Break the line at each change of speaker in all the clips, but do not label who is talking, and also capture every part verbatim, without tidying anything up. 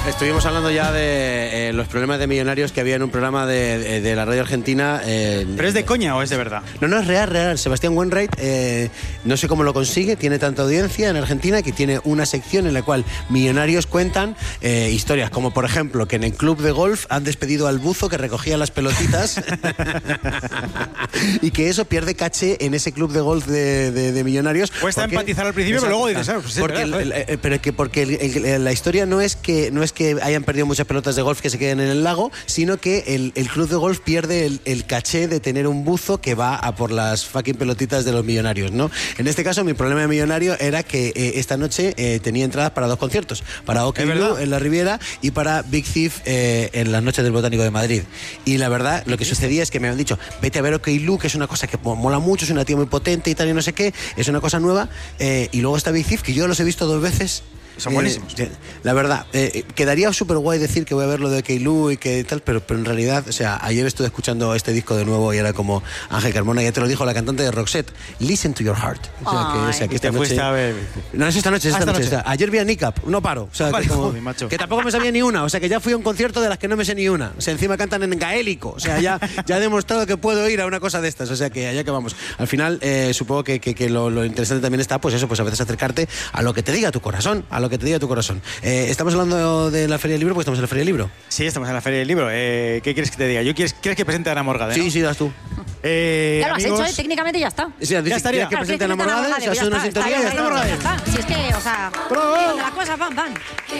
Estuvimos hablando ya de eh, los problemas de millonarios que había en un programa de, de, de la radio argentina. Eh,
¿Pero es de coña o es de verdad?
No, no, es real, real. Sebastián Wainwright, eh, no sé cómo lo consigue, tiene tanta audiencia en Argentina que tiene una sección en la cual millonarios cuentan eh, historias, como por ejemplo que en el club de golf han despedido al buzo que recogía las pelotitas y que eso pierde caché en ese club de golf de, de, de millonarios.
Cuesta porque, empatizar al principio, exacto, pero luego dices, ah, pues sí,
porque
verdad,
el, el, pero que porque el, el, la historia no es que no es que hayan perdido muchas pelotas de golf que se queden en el lago, sino que el, el club de golf pierde el, el caché de tener un buzo que va a por las fucking pelotitas de los millonarios, ¿no? En este caso, mi problema de millonario era que eh, esta noche eh, tenía entradas para dos conciertos, para OK Blue en la Riviera y para Big Thief eh, en las noches del Botánico de Madrid. Y la verdad, lo que sucedía es que me habían dicho, vete a ver OK Blue, que es una cosa que mola mucho, es una tía muy potente y tal y no sé qué, es una cosa nueva, eh, y luego está Big Thief, que yo los he visto dos veces.
Son buenísimos.
Eh, la verdad, eh, quedaría súper guay decir que voy a ver lo de Keilú y que tal, pero, pero en realidad, o sea, ayer estuve escuchando este disco de nuevo y era como Ángel Carmona, ya te lo dijo la cantante de Roxette, Listen to Your Heart. O sea, que, o sea, que esta noche...
A ver.
No, es esta noche, es esta, esta noche. noche. Ayer vi a Nick Up, no paro. O sea,
vale,
que, como,
joder, macho.
Que tampoco me sabía ni una, o sea, que ya fui a un concierto de las que no me sé ni una. O sea, encima cantan en gaélico, o sea, ya, ya he demostrado que puedo ir a una cosa de estas, o sea, que allá que vamos. Al final, eh, supongo que, que, que lo, lo interesante también está, pues eso, pues a veces acercarte a lo que te diga tu corazón, a lo que te diga tu corazón. Eh, ¿Estamos hablando de la Feria del Libro? Pues estamos en la Feria del Libro.
Sí, estamos en la Feria del Libro. Eh, ¿Qué quieres que te diga? ¿Yo quieres, ¿Quieres que presente a Ana Morgade?
Sí,
¿no?
sí, das tú.
Eh, ya lo has hecho, ¿eh? Técnicamente ya está.
Sí, ya estaría. ¿Quieres que presente a Ana Morgade? O sea, hace una sintonía y ya está.
Ya está. Si es que, o sea, la cosa, van, van.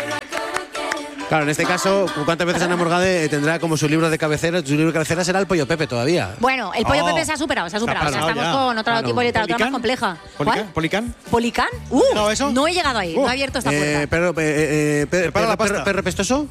Claro, en este caso, ¿cuántas veces Ana Morgade tendrá como su libro de cabecera? Su libro de cabecera será El Pollo Pepe todavía.
Bueno, El Pollo
oh.
Pepe se ha superado, se ha superado. O sea, estamos
ya.
con otro
claro.
tipo de literatura
¿Policán?
más compleja.
¿Policán? ¿Policán?
¿Policán? Uh,
¿No, eso?
no he llegado ahí,
Uh.
no he abierto esta puerta.
Eh, pero, eh, eh, per,
Prepara la
per,
pasta.
per, ¿Perro pestoso?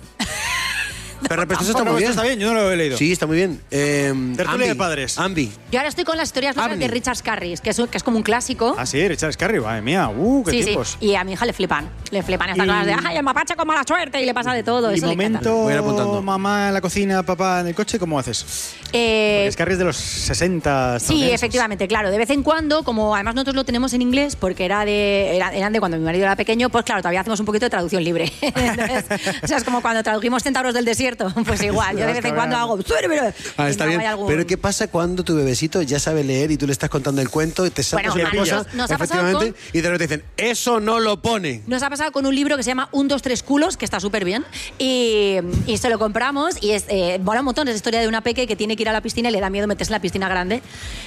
Perro pestoso está
Bueno,
muy bien.
está bien, yo no lo he leído.
Sí, está muy bien. Eh,
Tertulia de padres.
Ambi.
Yo ahora estoy con las historias nuevas de Richard Scarry, que es, que es como un clásico.
Ah, sí, Richard Scarry, madre mía. Uh, qué
sí,
tiempos.
Sí, y a mi hija le flipan. Le flipan estas
Y...
cosas de, ay, el mapache con mala suerte y le pasa de todo.
Y
eso
momento,
Voy a ir apuntando.
mamá en la cocina, papá en el coche, ¿cómo haces?
Eh,
Scarry es de los sesenta.
Sí, efectivamente, claro. De vez en cuando, como además nosotros lo tenemos en inglés, porque era de, era, eran de cuando mi marido era pequeño, pues claro, todavía hacemos un poquito de traducción libre. Entonces, o sea, es como cuando tradujimos Centauros del Desierto, pues igual. Yo de vez en cuando hago...
Ah, está bien.
Algún...
Pero ¿qué pasa cuando tu bebecito ya sabe leer y tú le estás contando el cuento y te saltas
bueno,
una cosa,
nos, nos
efectivamente,
con...
y de repente dicen, eso no lo pone?
Nos ha pasado con un libro que se llama Un, dos, tres culos, que está súper bien, y, y se lo compramos y es, eh, mola un montón. Es la historia de una peque que tiene que ir a la piscina y le da miedo meterse en la piscina grande.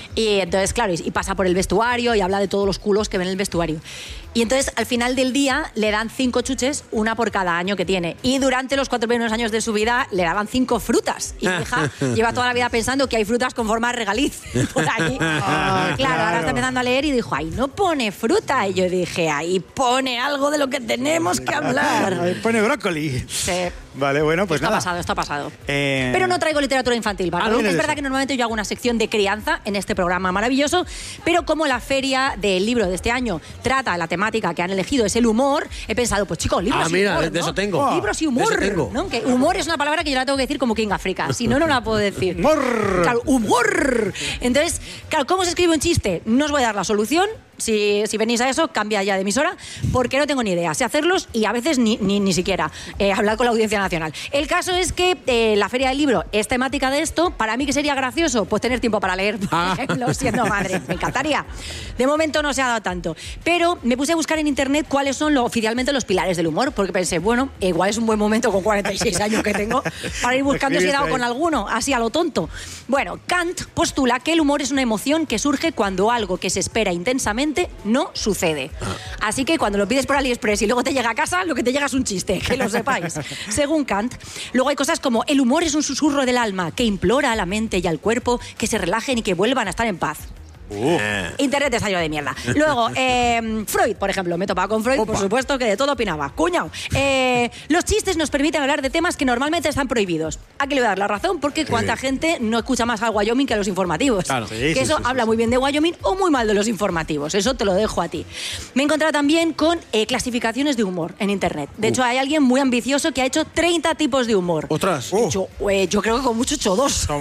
Y entonces, claro, y, y pasa por el vestuario y habla de todos los culos que ven en el vestuario. Y entonces, al final del día, le dan cinco chuches, una por cada año que tiene. Y durante los cuatro primeros años de su vida, le daban cinco frutas. Y mi hija lleva toda la vida pensando que hay frutas con forma de regaliz por ahí.
Ah,
claro, claro, ahora está empezando a leer y dijo, ahí no pone fruta. Y yo dije, ahí pone algo de lo que tenemos que hablar.
Ahí pone brócoli.
Sí.
Vale, bueno, pues
esto
nada.
ha pasado, esto ha pasado.
Eh...
Pero no traigo literatura infantil, ¿vale?
Ah, no
es verdad
eso.
que normalmente yo hago una sección de crianza en este programa maravilloso, pero como la feria del libro de este año trata la temática que han elegido es el humor, he pensado, pues chicos, libros
Ah,
y
mira,
humor,
de, de
¿no?
eso tengo.
Libros y humor,
De eso tengo.
¿no? Que humor es una palabra que yo la tengo que decir como King Africa, si no, no la puedo decir.
Humor.
Claro, humor. Entonces, claro, ¿cómo se escribe un chiste? No os voy a dar la solución. Si, si venís a eso, cambia ya de emisora, porque no tengo ni idea. Sé hacerlos y a veces ni, ni, ni siquiera eh, hablar con la Audiencia Nacional. El caso es que eh, la Feria del Libro es temática de esto. Para mí, ¿qué sería gracioso? Pues tener tiempo para leer, por
Ah.
ejemplo, siendo madre. Me encantaría. De momento no se ha dado tanto. Pero me puse a buscar en internet cuáles son lo, oficialmente los pilares del humor, porque pensé, bueno, igual es un buen momento con cuarenta y seis años que tengo para ir buscando si he dado con alguno, así a lo tonto. Bueno, Kant postula que el humor es una emoción que surge cuando algo que se espera intensamente no sucede. Así que cuando lo pides por AliExpress y luego te llega a casa, lo que te llega es un chiste, que lo sepáis. Según Kant, luego hay cosas como el humor es un susurro del alma que implora a la mente y al cuerpo que se relajen y que vuelvan a estar en paz.
Uh.
Internet está lleno de mierda. Luego, eh, Freud, por ejemplo. Me he topado con Freud,
Opa.
por supuesto, que de todo opinaba. ¡Cuñao! Eh, los chistes nos permiten hablar de temas que normalmente están prohibidos. Aquí le voy a dar la razón, porque cuánta gente no escucha más al Wyoming que a los informativos.
Claro.
Sí,
que
sí,
eso
sí,
habla
sí.
muy bien de Wyoming o muy mal de los informativos. Eso te lo dejo a ti. Me he encontrado también con eh, clasificaciones de humor en Internet. De
Uh.
hecho, hay alguien muy ambicioso que ha hecho treinta tipos de humor.
¡Ostras!
Uh.
Yo, eh, yo creo que con mucho he hecho dos.
Son,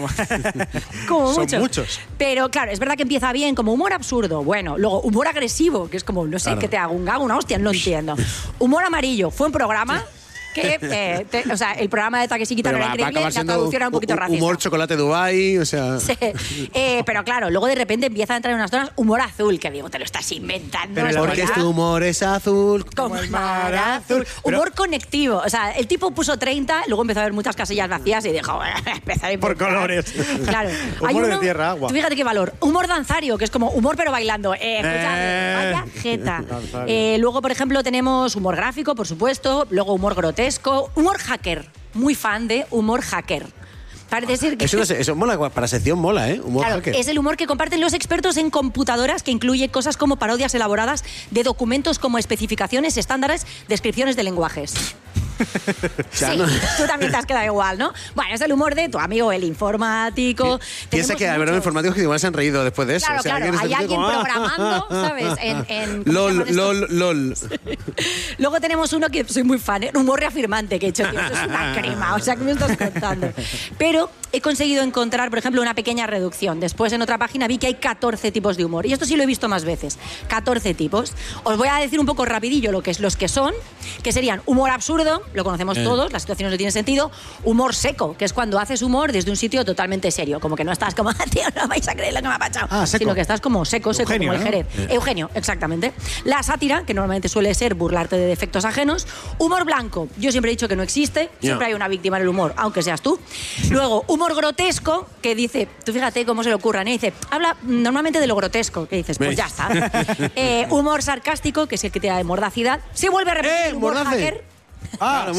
Como
son
muchos.
muchos.
Pero claro, es verdad que empieza bien como humor absurdo. Bueno, luego humor agresivo, que es como, no sé,
Claro.
que te haga un gago, una hostia, no entiendo. Humor amarillo, fue un programa que, eh, te- o sea, el programa de Takeshi Kitano
Pero
era
va, va a
increíble,
acabar
la
siendo
traducción era un poquito
hu-
racista.
humor chocolate Dubai, o sea...
Sí. Eh, pero claro, luego de repente empieza a entrar en unas zonas humor azul, que digo, te lo estás inventando.
Pero
esto
Porque
ya.
este humor es azul.
Como el mar azul. Humor conectivo. O sea, el tipo puso treinta, luego empezó a ver muchas casillas vacías y dijo, empezar a
Por
inventar.
colores.
Claro.
Humor de tierra, agua.
Tú fíjate qué valor. Humor danzario, que es como humor pero bailando. Eh, escuchadme,
Eh.
vaya jeta.
Danzario.
Eh, luego, por ejemplo, tenemos humor gráfico, por supuesto. Luego humor grotesco. Humor hacker. Muy fan de humor hacker. Parece ser que...
Eso, no sé, eso mola, para sección mola, ¿eh? Humor
Claro,
hacker.
es el humor que comparten los expertos en computadoras, que incluye cosas como parodias elaboradas de documentos como especificaciones, estándares, descripciones de lenguajes.
sea,
Sí,
no-
tú también te has quedado igual, ¿no? Bueno, es el humor de tu amigo el informático.
Piensa
Tenemos
que, a ver, los
muchos-
informáticos que igual se han reído después de eso.
Claro,
o sea,
claro,
que no
hay
se
alguien
como, ah,
programando, ¿sabes? En, en- ¿cómo se
LOL,
llaman estos?
LOL, LOL.
Luego tenemos uno que soy muy fan, ¿eh? Humor reafirmante, que he hecho, tío, esto es una crema, o sea, ¿qué me estás contando? Pero he conseguido encontrar, por ejemplo, una pequeña reducción. Después, en otra página, vi que hay catorce tipos de humor. Y esto sí lo he visto más veces. catorce tipos. Os voy a decir un poco rapidillo lo que es, los que son, que serían humor absurdo, lo conocemos
Eh.
todos, las situaciones no tienen sentido. Humor seco, que es cuando haces humor desde un sitio totalmente serio. Como que no estás como, "Ah, tío, no vais a creer lo que me ha pasado.
Ah, seco.
Sino que estás como seco, seco,
Eugenio,
como el
¿no?
Jerez. Eugenio, exactamente. La sátira, que normalmente suele ser burlarte de defectos ajenos. Humor blanco, yo siempre he dicho que no existe, siempre
No.
hay una víctima en el humor, aunque seas tú. Luego, humor grotesco, que dice, tú fíjate cómo se le ocurran, ¿eh? Dice, habla normalmente de lo grotesco, que dices, pues
¿Ves?
ya está. Eh, humor sarcástico, que es el que te da de mordacidad. Se vuelve a repetir
¡Eh,
el humor
mordace!
hacker.
Ah,